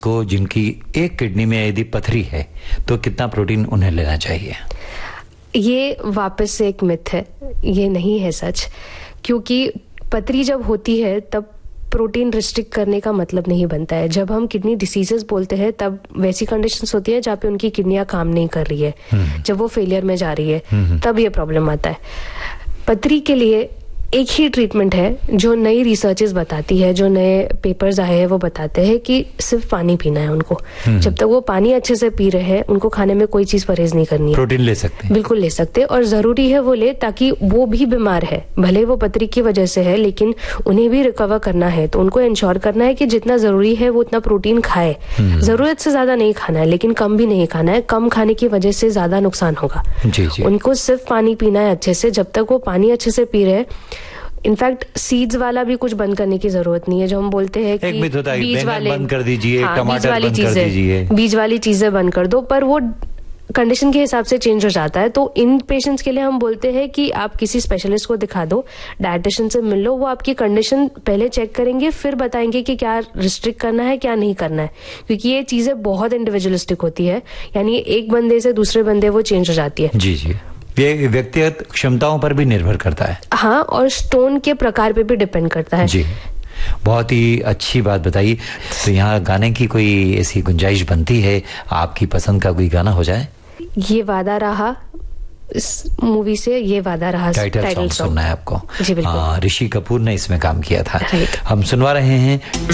को जिनकी एक किडनी में यदि पथरी है तो कितना प्रोटीन उन्हें लेना चाहिए? ये वापस से एक मिथ है, ये नहीं है सच। क्योंकि पथरी जब होती है तब प्रोटीन रिस्ट्रिक्ट करने का मतलब नहीं बनता है। जब हम किडनी डिसीजेस बोलते हैं तब वैसी कंडीशंस होती है जहाँ पे उनकी किडनियां काम नहीं कर रही है, जब वो फेलियर में जा रही है तब ये प्रॉब्लम आता है। पथरी के लिए एक ही ट्रीटमेंट है जो नई रिसर्चेस बताती है, जो नए पेपर्स आए हैं वो बताते हैं कि सिर्फ पानी पीना है उनको। जब तक वो पानी अच्छे से पी रहे हैं उनको खाने में कोई चीज परहेज नहीं करनी है। प्रोटीन ले सकते हैं? बिल्कुल ले सकते हैं, और जरूरी है वो ले, ताकि वो भी बीमार है, भले वो पथरी की वजह से है लेकिन उन्हें भी रिकवर करना है, तो उनको इंश्योर करना है कि जितना जरूरी है वो उतना प्रोटीन खाए। जरूरत से ज्यादा नहीं खाना है लेकिन कम भी नहीं खाना है। कम खाने की वजह से ज्यादा नुकसान होगा। उनको सिर्फ पानी पीना है अच्छे से। जब तक वो पानी अच्छे से पी रहे हैं, इनफैक्ट सीड्स वाला भी कुछ बंद करने की जरूरत नहीं है। जो हम बोलते हैं कि बीज वाले बंद कर दीजिए, हाँ, टमाटर बंद कर दीजिए, बीज वाली चीजें बंद कर दो, पर वो कंडीशन के हिसाब से चेंज हो जाता है। तो इन पेशेंट्स के लिए हम बोलते हैं कि आप किसी स्पेशलिस्ट को दिखा दो, डायटिशियन से मिल लो, वो आपकी कंडीशन पहले चेक करेंगे, फिर बताएंगे कि क्या रिस्ट्रिक्ट करना है क्या नहीं करना है। क्योंकि ये चीजें बहुत इंडिविजुअलिस्टिक होती है, यानी एक बंदे से दूसरे बंदे वो चेंज हो जाती है। जी जी, ये व्यक्तिगत क्षमताओं पर भी निर्भर करता है। हाँ, और स्टोन के प्रकार पे भी डिपेंड करता है। जी, बहुत ही अच्छी बात बताई। तो यहाँ गाने की कोई ऐसी गुंजाइश बनती है, आपकी पसंद का कोई गाना हो जाए? ये वादा रहा, इस मूवी से ये वादा रहा टाइटल सॉन्ग सुनना है आपको। जी बिल्कुल। ऋषि कपूर ने इसमें काम किया था। राइट। हम सुनवा रहे हैं